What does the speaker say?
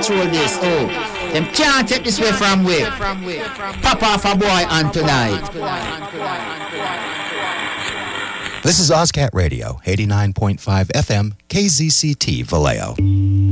control this. Oh, them can't take this way from we. Pop off a boy on tonight. This is OzCat Radio, 89.5 FM, KZCT Vallejo.